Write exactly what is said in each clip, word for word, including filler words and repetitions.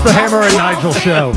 the Hammer and Nigel Show.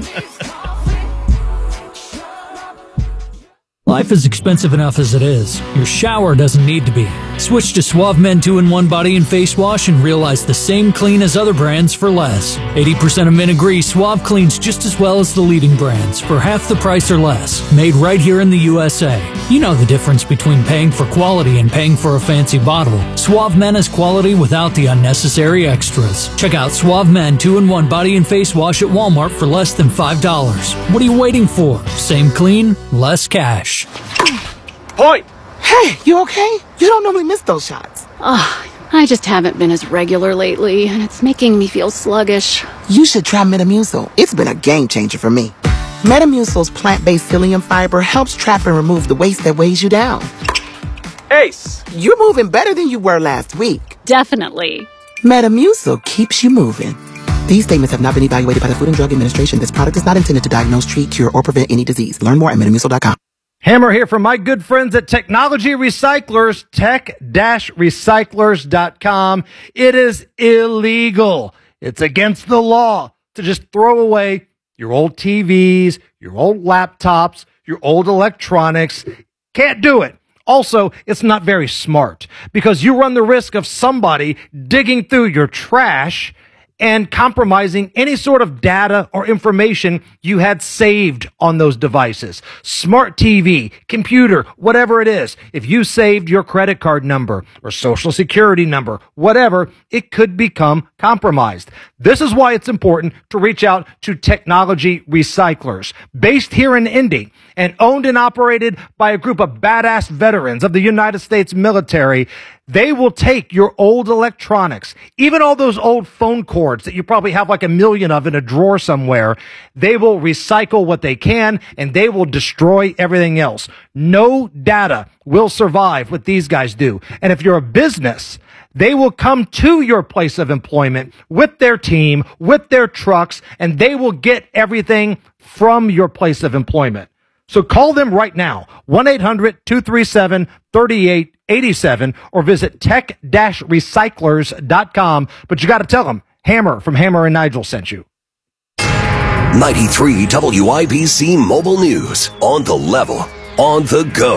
Life is expensive enough as it is. Your shower doesn't need to be. Switch to Suave Men two in one Body and Face Wash and realize the same clean as other brands for less. eighty percent of men agree Suave cleans just as well as the leading brands for half the price or less. Made right here in the U S A. You know the difference between paying for quality and paying for a fancy bottle. Suave Men is quality without the unnecessary extras. Check out Suave Men two in one Body and Face Wash at Walmart for less than five dollars. What are you waiting for? Same clean, less cash. Point! Hey, you okay? You don't normally miss those shots. Ugh, I just haven't been as regular lately, and it's making me feel sluggish. You should try Metamucil. It's been a game changer for me. Metamucil's plant-based psyllium fiber helps trap and remove the waste that weighs you down. Ace! You're moving better than you were last week. Definitely. Metamucil keeps you moving. These statements have not been evaluated by the Food and Drug Administration. This product is not intended to diagnose, treat, cure, or prevent any disease. Learn more at metamucil dot com. Hammer here from my good friends at Technology Recyclers, tech dash recyclers dot com. It is illegal. It's against the law to just throw away your old T Vs, your old laptops, your old electronics. Can't do it. Also, it's not very smart because you run the risk of somebody digging through your trash and compromising any sort of data or information you had saved on those devices. Smart T V, computer, whatever it is. If you saved your credit card number or social security number, whatever, it could become compromised. This is why it's important to reach out to Technology Recyclers, based here in Indy and owned and operated by a group of badass veterans of the United States military. They will take your old electronics, even all those old phone cords that you probably have like a million of in a drawer somewhere. They will recycle what they can, and they will destroy everything else. No data will survive what these guys do. And if you're a business, they will come to your place of employment with their team, with their trucks, and they will get everything from your place of employment. So call them right now, one eight hundred two three seven three eight eight seven, or visit tech dash recyclers dot com. But you got to tell them Hammer from Hammer and Nigel sent you. ninety-three W I B C Mobile News. On the level, on the go.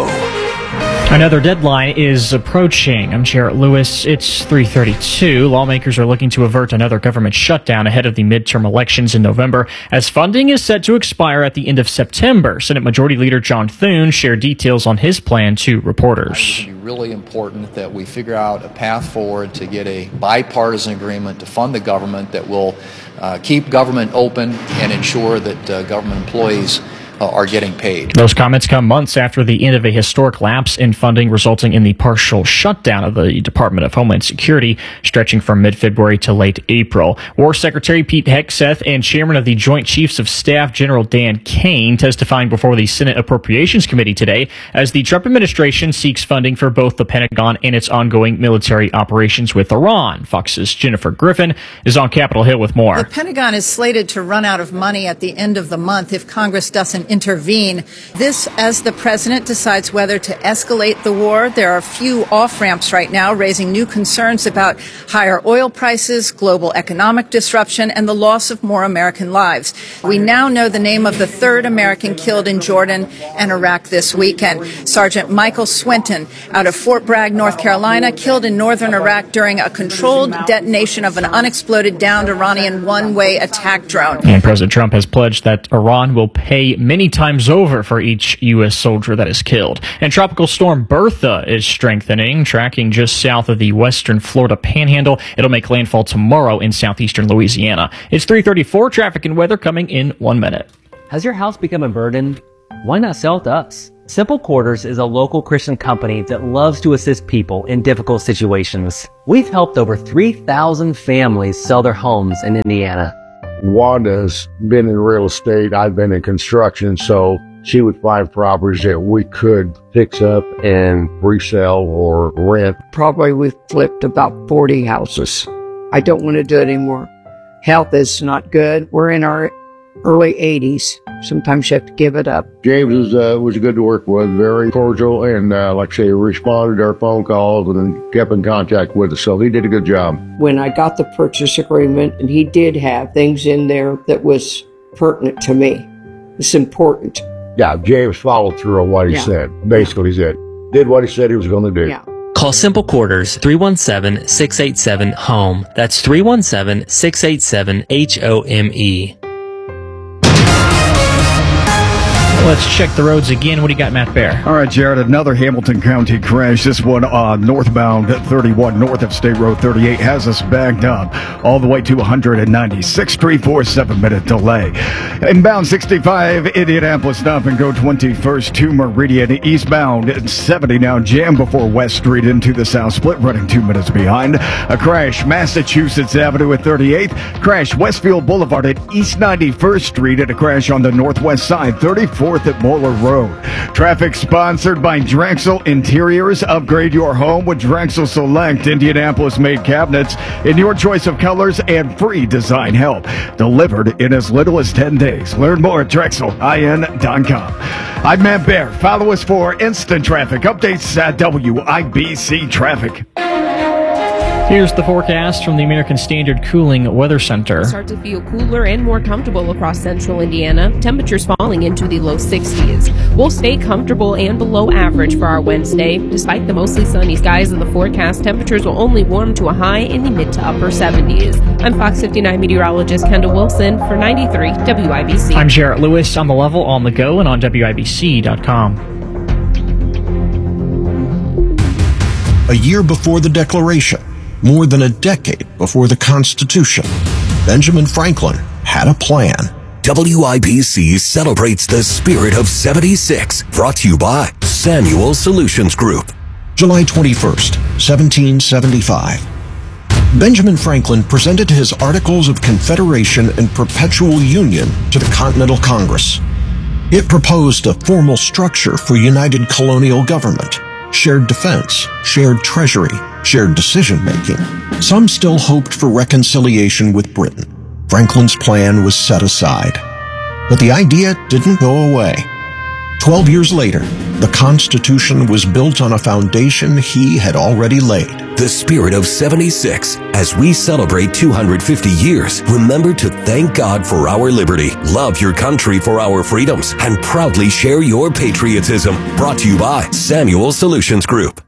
Another deadline is approaching. I'm Jarrett Lewis. It's three thirty-two. Lawmakers are looking to avert another government shutdown ahead of the midterm elections in November, as funding is set to expire at the end of September. Senate Majority Leader John Thune shared details on his plan to reporters. It would be really important that we figure out a path forward to get a bipartisan agreement to fund the government that will uh, keep government open and ensure that uh, government employees Uh, are getting paid. Those comments come months after the end of a historic lapse in funding, resulting in the partial shutdown of the Department of Homeland Security, stretching from mid-February to late April. War Secretary Pete Hegseth and Chairman of the Joint Chiefs of Staff General Dan Kane testifying before the Senate Appropriations Committee today as the Trump administration seeks funding for both the Pentagon and its ongoing military operations with Iran. Fox's Jennifer Griffin is on Capitol Hill with more. The Pentagon is slated to run out of money at the end of the month if Congress doesn't intervene. This as the president decides whether to escalate the war. There are a few off-ramps right now, raising new concerns about higher oil prices, global economic disruption, and the loss of more American lives. We now know the name of the third American killed in Jordan and Iraq this weekend. Sergeant Michael Swinton out of Fort Bragg, North Carolina, killed in northern Iraq during a controlled detonation of an unexploded downed Iranian one-way attack drone. And President Trump has pledged that Iran will pay many times over for each U S soldier that is killed. And Tropical Storm Bertha is strengthening, tracking just south of the western Florida panhandle. It'll make landfall tomorrow in southeastern Louisiana. It's three thirty-four. Traffic and weather coming in one minute. Has your house become a burden? Why not sell it to us? Simple Quarters is a local Christian company that loves to assist people in difficult situations. We've helped over three thousand families sell their homes in Indiana. Wanda's been in real estate, I've been in construction, so she would find properties that we could fix up and resell or rent. Probably we've flipped about forty houses. I don't want to do it anymore. Health is not good. We're in our early eighties. Sometimes you have to give it up. James was, uh, was good to work with, very cordial, and uh, like I say, responded to our phone calls and then kept in contact with us. So he did a good job. When I got the purchase agreement, and he did have things in there that was pertinent to me. It's important. Yeah, James followed through on what he Yeah. said. Basically, he said, did what he said he was going to do. Yeah. Call Simple Quarters three one seven, six eight seven, HOME. That's three one seven, six eight seven, H O M E. Let's check the roads again. What do you got, Matt Bear? All right, Jared, another Hamilton County crash. This one uh, northbound thirty-one north of State Road thirty-eight has us backed up all the way to one ninety-sixth Street for a seven-minute delay. Inbound sixty-five, Indianapolis stop and go twenty-first to Meridian. Eastbound at seventy now jammed before West Street into the South Split, running two minutes behind. A crash, Massachusetts Avenue at thirty-eighth. Crash, Westfield Boulevard at East ninety-first Street, and a crash on the northwest side, thirty-fourth at Moeller Road. Traffic sponsored by Drexel Interiors. Upgrade your home with Drexel Select Indianapolis-made cabinets in your choice of colors and free design help. Delivered in as little as ten days. Learn more at Drexel I N dot com. I'm Matt Bear. Follow us for instant traffic updates at W I B C Traffic. Here's the forecast from the American Standard Cooling Weather Center. Start to feel cooler and more comfortable across central Indiana. Temperatures falling into the low sixties. We'll stay comfortable and below average for our Wednesday. Despite the mostly sunny skies in the forecast, temperatures will only warm to a high in the mid to upper seventies. I'm Fox fifty-nine meteorologist Kendall Wilson for ninety-three W I B C. I'm Jarrett Lewis on the level, on the go, and on W I B C dot com. A year before the Declaration, more than a decade before the Constitution, Benjamin Franklin had a plan. W I B C celebrates the spirit of seventy-six, brought to you by Samuel Solutions Group. July twenty-first, seventeen seventy-five. Benjamin Franklin presented his Articles of Confederation and Perpetual Union to the Continental Congress. It proposed a formal structure for united colonial government, shared defense, shared treasury, shared decision-making. Some still hoped for reconciliation with Britain. Franklin's plan was set aside. But the idea didn't go away. Twelve years later, the Constitution was built on a foundation he had already laid. The spirit of seventy-six. As we celebrate two hundred fifty years, remember to thank God for our liberty, love your country for our freedoms, and proudly share your patriotism. Brought to you by Samuel Solutions Group.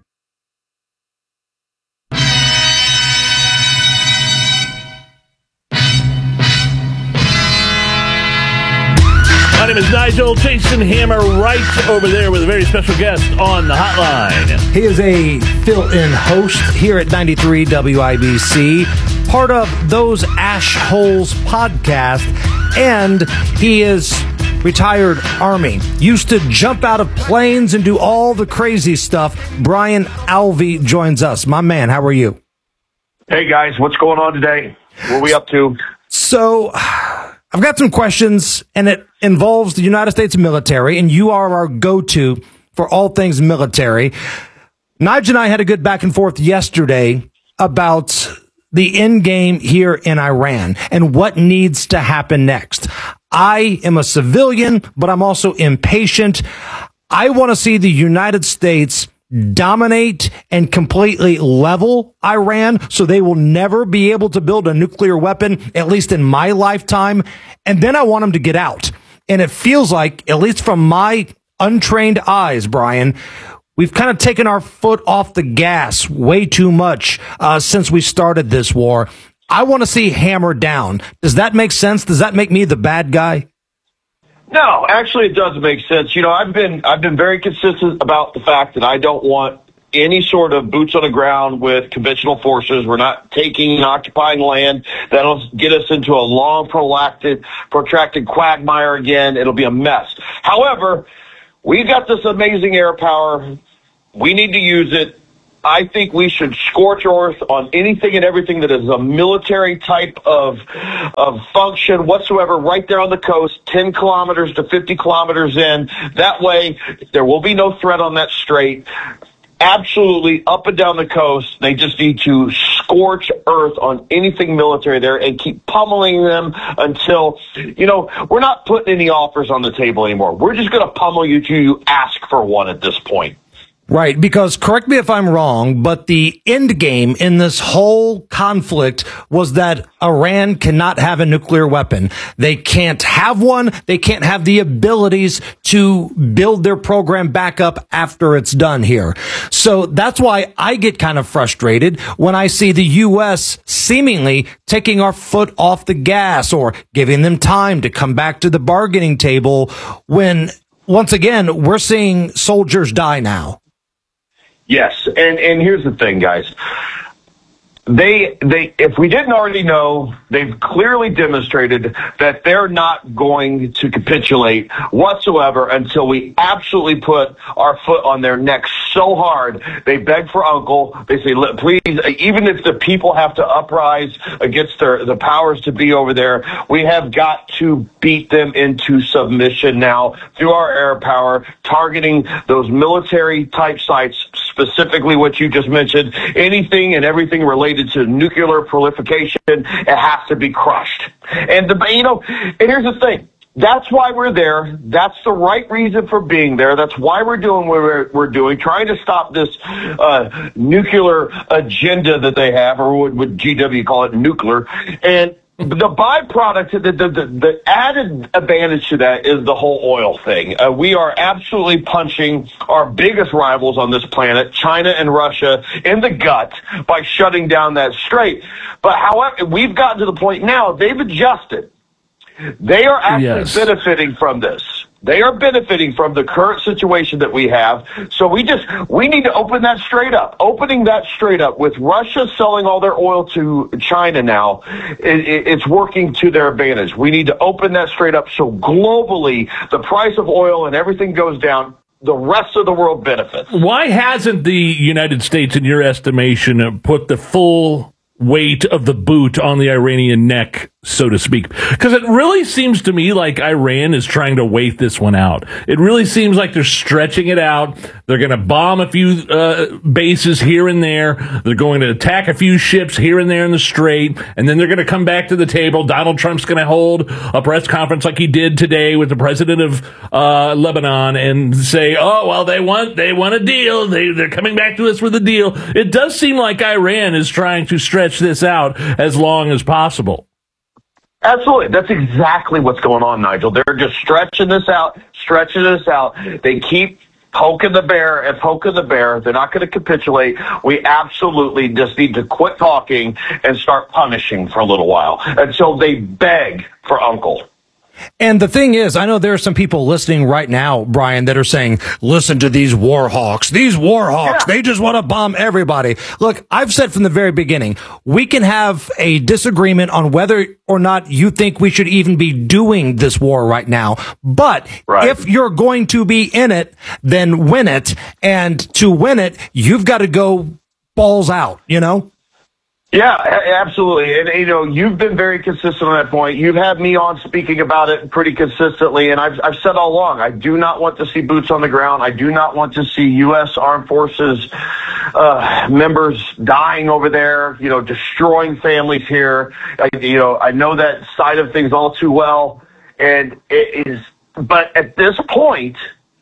My name is Nigel. Jason Hammer right over there with a very special guest on the hotline. He is a fill-in host here at ninety-three W I B C, part of Those Ash Holes podcast, and he is retired Army. Used to jump out of planes and do all the crazy stuff. Brian Alvey joins us. My man, how are you? Hey, guys. What's going on today? What are we up to? So, I've got some questions, and it involves the United States military, and you are our go-to for all things military. Nigel and I had a good back and forth yesterday about the end game here in Iran and what needs to happen next. I am a civilian, but I'm also impatient. I want to see the United States dominate and completely level Iran so they will never be able to build a nuclear weapon, at least in my lifetime. And then I want them to get out. And it feels like, at least from my untrained eyes, Brian, we've kind of taken our foot off the gas way too much uh, since we started this war. I want to see hammer down. Does that make sense? Does that make me the bad guy? No, actually, it does make sense. You know, I've been I've been very consistent about the fact that I don't want any sort of boots on the ground with conventional forces. We're not taking and occupying land. That'll get us into a long, protracted, protracted quagmire again. It'll be a mess. However, we've got this amazing air power. We need to use it. I think we should scorch earth on anything and everything that is a military type of of function whatsoever right there on the coast, ten kilometers to fifty kilometers in. That way, there will be no threat on that strait. absolutely up and down the coast. They just need to scorch earth on anything military there and keep pummeling them until, you know, we're not putting any offers on the table anymore. We're just going to pummel you till you ask for one at this point. Right, because correct me if I'm wrong, but the end game in this whole conflict was that Iran cannot have a nuclear weapon. They can't have one. They can't have the abilities to build their program back up after it's done here. So that's why I get kind of frustrated when I see the U S seemingly taking our foot off the gas or giving them time to come back to the bargaining table when, once again, we're seeing soldiers die now. Yes, and, and here's the thing, guys. They, they, if we didn't already know, they've clearly demonstrated that they're not going to capitulate whatsoever until we absolutely put our foot on their necks so hard. They beg for uncle. They say, please, even if the people have to uprise against their, the powers to be over there, we have got to beat them into submission now through our air power, targeting those military type sites, specifically what you just mentioned, anything and everything related to nuclear proliferation, it has to be crushed. And the, you know, and here's the thing. That's why we're there. That's the right reason for being there. That's why we're doing what we're, we're doing, trying to stop this uh, nuclear agenda that they have, or what would G W call it, nuclear. And the byproduct, the, the, the, the added advantage to that is the whole oil thing. Uh, we are absolutely punching our biggest rivals on this planet, China and Russia, in the gut by shutting down that strait. But however, we've gotten to the point now, they've adjusted. They are actually yes. benefiting from this. They are benefiting from the current situation that we have. So we just, we need to open that straight up. Opening that straight up with Russia selling all their oil to China now, it, it, it's working to their advantage. We need to open that straight up so globally the price of oil and everything goes down. The rest of the world benefits. Why hasn't the United States, in your estimation, put the full weight of the boot on the Iranian neck, so to speak? Because it really seems to me like Iran is trying to wait this one out. It really seems like they're stretching it out. They're going to bomb a few uh, bases here and there. They're going to attack a few ships here and there in the strait, and then they're going to come back to the table. Donald Trump's going to hold a press conference like he did today with the president of uh, Lebanon and say, oh, well, they want they want a deal. They, they're coming back to us with a deal. It does seem like Iran is trying to stretch this out as long as possible. Absolutely. That's exactly what's going on, Nigel. They're just stretching this out, stretching this out. They keep poking the bear and poking the bear. They're not going to capitulate. We absolutely just need to quit talking and start punishing for a little while until they beg for uncle. And the thing is, I know there are some people listening right now, Brian, that are saying, listen to these war hawks. These war hawks, yeah. They just want to bomb everybody. Look, I've said from the very beginning, we can have a disagreement on whether or not you think we should even be doing this war right now. But right. if you're going to be in it, then win it. And to win it, you've got to go balls out, you know? Yeah, absolutely. And, you know, you've been very consistent on that point. You've had me on speaking about it pretty consistently. And I've, I've said all along, I do not want to see boots on the ground. I do not want to see U S Armed Forces uh, members dying over there, you know, destroying families here. I, you know, I know that side of things all too well. And it is, but at this point,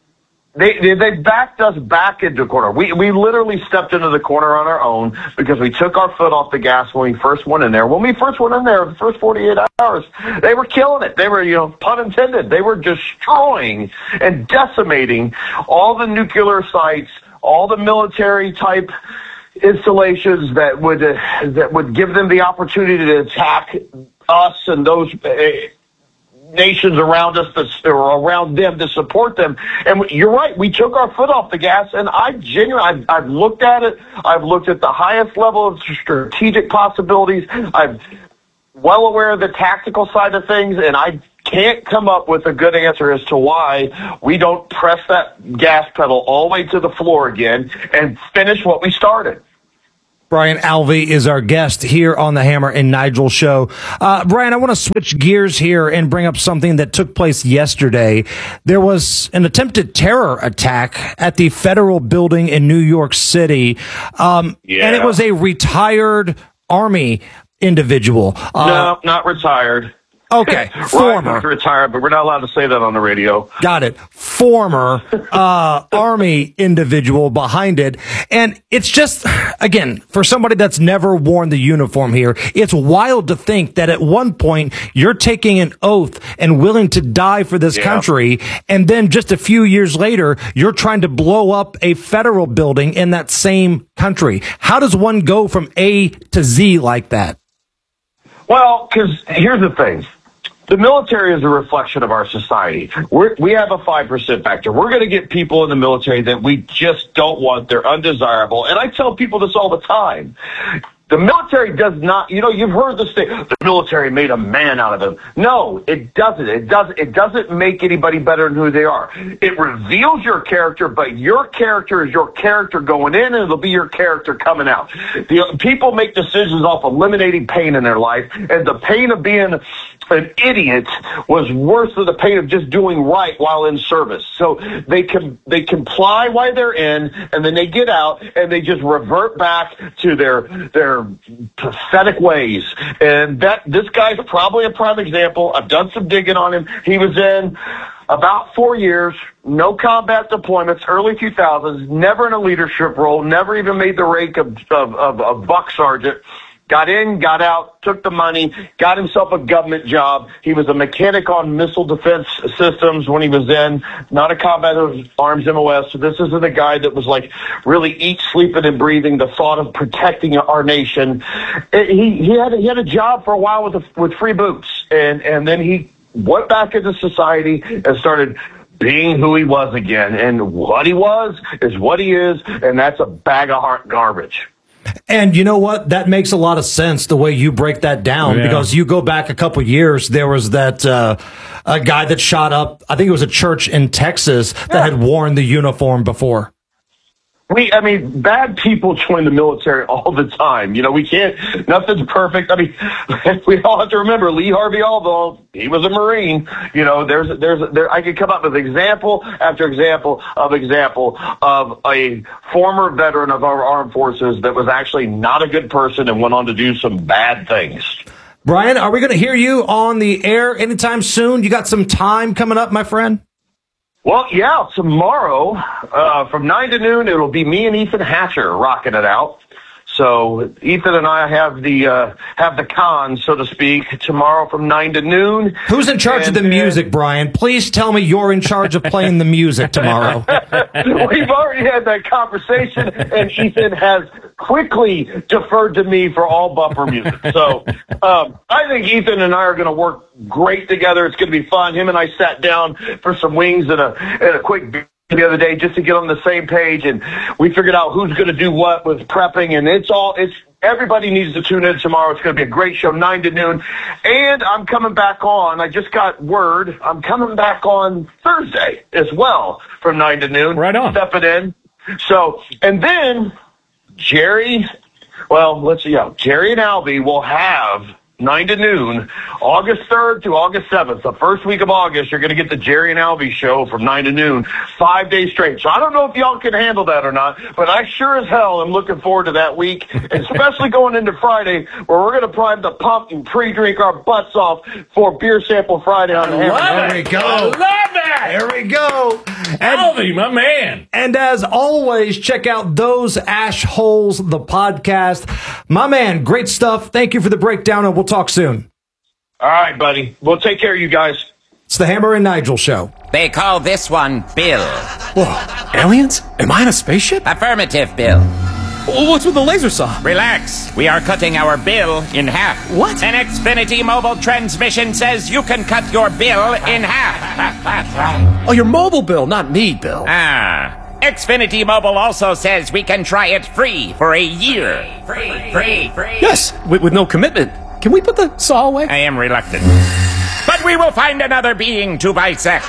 They, they they backed us back into the corner. We we literally stepped into the corner on our own because we took our foot off the gas when we first went in there. When we first went in there, the first forty-eight hours, they were killing it. They were, you know, pun intended, they were destroying and decimating all the nuclear sites, all the military type installations that would uh, that would give them the opportunity to attack us and those Uh, nations around us that or around them to support them. And you're right, we took our foot off the gas, and I genuinely, I've, I've looked at it. I've looked at the highest level of strategic possibilities. I'm well aware of the tactical side of things, and I can't come up with a good answer as to why we don't press that gas pedal all the way to the floor again and finish what we started. Brian Alvey is our guest here on the Hammer and Nigel show. Uh, Brian, I want to switch gears here and bring up something that took place yesterday. There was an attempted terror attack at the federal building in New York City. Um, Yeah. and it was a retired Army individual. Uh, no, not retired. Okay, Well, former. I'm retired, but we're not allowed to say that on the radio. Got it. Former uh, Army individual behind it. And it's just, again, for somebody that's never worn the uniform here, it's wild to think that at one point you're taking an oath and willing to die for this Yeah. country. And then just a few years later, you're trying to blow up a federal building in that same country. How does one go from A to Z like that? Well, because here's the thing. The military is a reflection of our society. We're, we have a five percent factor. We're going to get people in the military that we just don't want. They're undesirable. And I tell people this all the time. The military does not, you know, you've heard the state, the military made a man out of him. No, it doesn't. It doesn't, it doesn't make anybody better than who they are. It reveals your character, but your character is your character going in, and it'll be your character coming out. The, people make decisions off eliminating pain in their life, and the pain of being an idiot was worse than the pain of just doing right while in service. So they can, they comply while they're in, and then they get out, and they just revert back to their, their, pathetic ways. And that this guy's probably a prime example. I've done some digging on him. He was in about four years, no combat deployments, early two thousands, never in a leadership role, never even made the rank of, of, of, of buck sergeant. Got in, got out, took the money, got himself a government job. He was a mechanic on missile defense systems when he was in, not a combat arms M O S. So this isn't a guy that was like really eat, sleeping, and breathing the thought of protecting our nation. He he had a, he had a job for a while with the, with free boots, and and then he went back into society and started being who he was again. And what he was is what he is, and that's a bag of heart garbage. And you know what? That makes a lot of sense the way you break that down, Yeah. because you go back a couple years, there was that uh, a guy that shot up, I think it was a church in Texas that Yeah. had worn the uniform before. We, I mean, bad people join the military all the time. You know, we can't, nothing's perfect. I mean, we all have to remember Lee Harvey Oswald, he was a Marine. You know, there's, there's, there, I could come up with example after example of example of a former veteran of our armed forces that was actually not a good person and went on to do some bad things. Brian, are we going to hear you on the air anytime soon? You got some time coming up, my friend? Well, yeah, tomorrow, uh, from nine to noon, it'll be me and Ethan Hatcher rocking it out. So Ethan and I have the, uh, have the con, so to speak, tomorrow from nine to noon. Who's in charge and, of the music, Brian? Please tell me you're in charge of playing the music tomorrow. We've already had that conversation, and Ethan has quickly deferred to me for all bumper music. So um, I think Ethan and I are going to work great together. It's going to be fun. Him and I sat down for some wings and a, and a quick beer the other day just to get on the same page, and we figured out who's going to do what with prepping, and it's all, it's, everybody needs to tune in tomorrow. It's going to be a great show, nine to noon. And I'm coming back on. I just got word. I'm coming back on Thursday as well from nine to noon. Right on. Stepping in. So, and then Jerry, well, let's see, yeah, Jerry and Albie will have nine to noon, August third to August seventh. The first week of August, you're going to get the Jerry and Albie show from nine to noon, five days straight. So I don't know if y'all can handle that or not, but I sure as hell am looking forward to that week, especially going into Friday, where we're going to prime the pump and pre-drink our butts off for Beer Sample Friday on the Hammer. There we go. I love that. There we go. And, Alvy, my man. and as always, check out Those Ash Holes, the podcast. My man, great stuff. Thank you for the breakdown, and we'll talk soon. All right, buddy. We'll take care of you guys. It's the Hammer and Nigel show. They call this one Bill. Whoa, aliens? Am I in a spaceship? Affirmative, Bill. What's with the laser saw? Relax. We are cutting our bill in half. What? An Xfinity mobile transmission says you can cut your bill in half. Oh, your mobile bill, not me, Bill. Ah. Xfinity Mobile also says we can try it free for a year. Free, free, free. Yes, with, with no commitment. Can we put the saw away? I am reluctant. But we will find another being to bisect.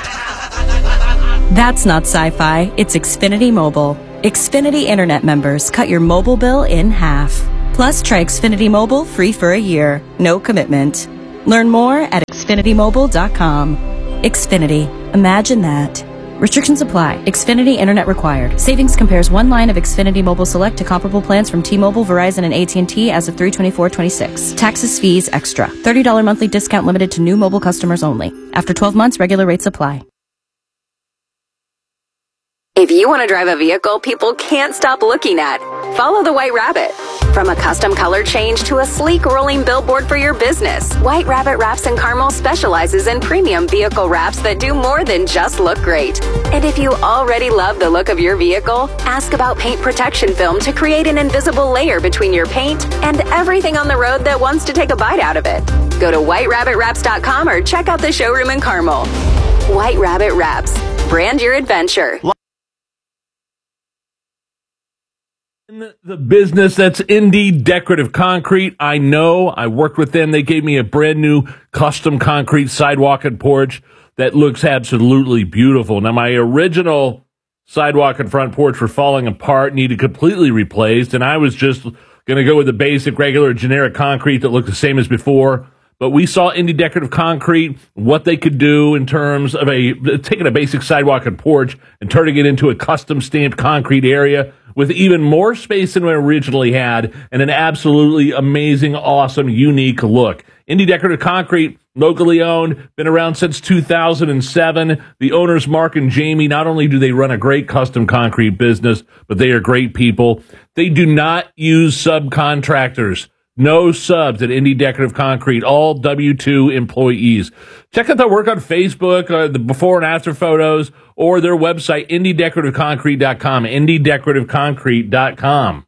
That's not sci-fi. It's Xfinity Mobile. Xfinity Internet members cut your mobile bill in half. Plus, try Xfinity Mobile free for a year. No commitment. Learn more at Xfinity Mobile dot com. Xfinity. Imagine that. Restrictions apply. Xfinity Internet required. Savings compares one line of Xfinity Mobile Select to comparable plans from T-Mobile, Verizon, and A T and T as of three twenty-four twenty-six. Taxes, fees, extra. thirty dollars monthly discount limited to new mobile customers only. After twelve months, regular rates apply. If you want to drive a vehicle people can't stop looking at, follow the White Rabbit. From a custom color change to a sleek rolling billboard for your business, White Rabbit Wraps and Carmel specializes in premium vehicle wraps that do more than just look great. And if you already love the look of your vehicle, ask about paint protection film to create an invisible layer between your paint and everything on the road that wants to take a bite out of it. Go to white rabbit wraps dot com or check out the showroom in Carmel. White Rabbit Wraps. Brand your adventure. In the business, that's Indy Decorative Concrete. I know. I worked with them. They gave me a brand new custom concrete sidewalk and porch that looks absolutely beautiful. Now, my original sidewalk and front porch were falling apart, needed completely replaced, and I was just going to go with the basic, regular, generic concrete that looked the same as before. But we saw Indy Decorative Concrete, what they could do in terms of a taking a basic sidewalk and porch and turning it into a custom stamped concrete area with even more space than we originally had and an absolutely amazing, awesome, unique look. Indy Decorative Concrete, locally owned, been around since two thousand seven. The owners, Mark and Jamie, not only do they run a great custom concrete business, but they are great people. They do not use subcontractors. No subs at Indy Decorative Concrete, all W two employees. Check out their work on Facebook, uh, the before and after photos, or their website, indy decorative concrete dot com, indy decorative concrete dot com.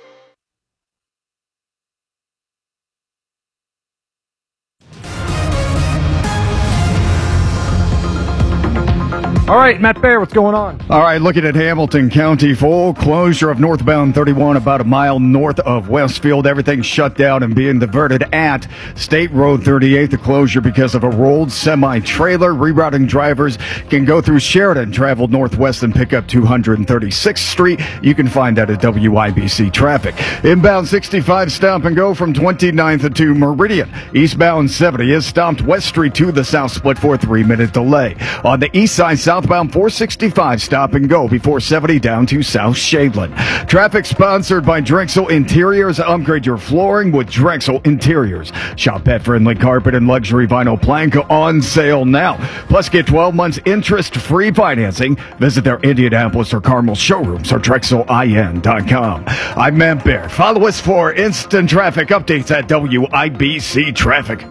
All right, Matt Bear, what's going on? All right, looking at Hamilton County, full closure of northbound thirty-one about a mile north of Westfield. Everything shut down and being diverted at State Road thirty-eight. The closure because of a rolled semi-trailer. Rerouting drivers can go through Sheridan, travel northwest and pick up two hundred thirty-sixth Street. You can find that at W I B C Traffic. Inbound sixty-five stop and go from twenty-ninth to Meridian. Eastbound seventy is stopped West Street to the South Split for a three-minute delay. On the east side, southbound four sixty-five stop and go before seventy down to South Shadeland. Traffic sponsored by Drexel Interiors. Upgrade your flooring with Drexel Interiors. Shop pet-friendly carpet and luxury vinyl plank on sale now. Plus get twelve months interest-free financing. Visit their Indianapolis or Carmel showrooms or drexel I N dot com. I'm Matt Bear. Follow us for instant traffic updates at W I B C Traffic.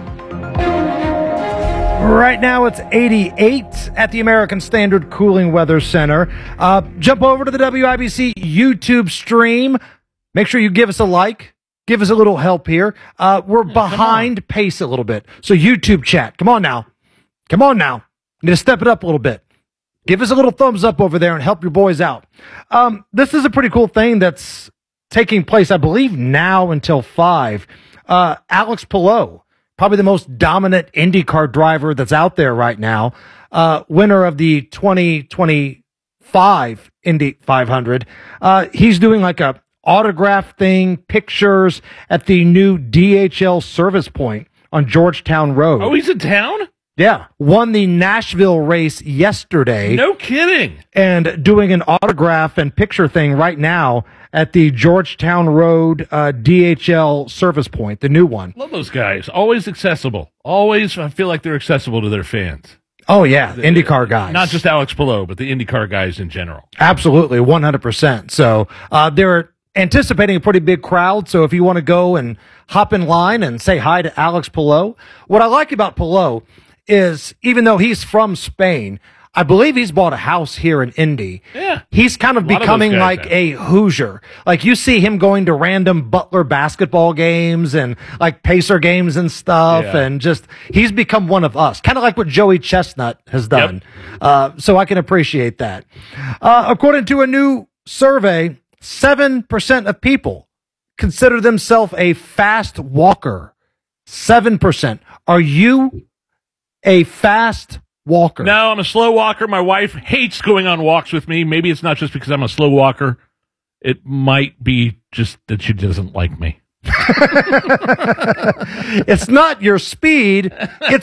Right now it's eighty-eight at the American Standard Cooling Weather Center. Uh, jump over to the W I B C YouTube stream. Make sure you give us a like. Give us a little help here. Uh, we're yeah, behind pace a little bit. So YouTube chat, come on now. Come on now. You need to step it up a little bit. Give us a little thumbs up over there and help your boys out. Um, this is a pretty cool thing that's taking place, I believe, now until five. Uh, Alex Palou, probably the most dominant IndyCar driver that's out there right now, uh, winner of the twenty twenty-five Indy five hundred. Uh, he's doing like a autograph thing, pictures at the new D H L service point on Georgetown Road. Oh, he's in town? Yeah. Won the Nashville race yesterday. No kidding. And doing an autograph and picture thing right now at the Georgetown Road uh, D H L service point, the new one. Love those guys. Always accessible. Always, I feel like they're accessible to their fans. Oh, yeah. The IndyCar guys. Not just Alex Palou, but the IndyCar guys in general. Absolutely. one hundred percent. So uh, they're anticipating a pretty big crowd. So if you want to go and hop in line and say hi to Alex Palou, what I like about Palou is even though he's from Spain, I believe he's bought a house here in Indy. Yeah. He's kind of becoming of like have. a Hoosier. Like you see him going to random Butler basketball games and like Pacer games and stuff. Yeah. And just, he's become one of us. Kind of like what Joey Chestnut has done. Yep. Uh, so I can appreciate that. Uh, according to a new survey, seven percent of people consider themselves a fast walker. seven percent. Are you a fast walker? No, I'm a slow walker. My wife hates going on walks with me. Maybe it's not just because I'm a slow walker. It might be just that she doesn't like me. It's not your speed, it's